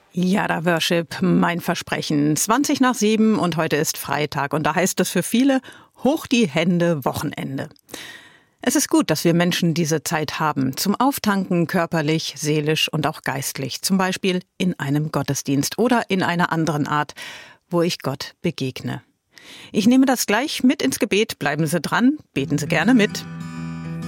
Yada Worship, mein Versprechen. 7:20 und heute ist Freitag und da heißt es für viele, hoch die Hände, Wochenende. Es ist gut, dass wir Menschen diese Zeit haben, zum Auftanken körperlich, seelisch und auch geistlich. Zum Beispiel in einem Gottesdienst oder in einer anderen Art, wo ich Gott begegne. Ich nehme das gleich mit ins Gebet. Bleiben Sie dran, beten Sie gerne mit.